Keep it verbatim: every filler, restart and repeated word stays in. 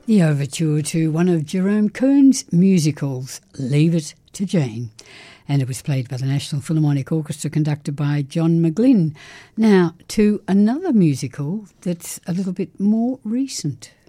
The overture to one of Jerome Kern's musicals, Leave It to Jane. And it was played by the National Philharmonic Orchestra, conducted by John McGlynn. Now, to another musical that's a little bit more recent.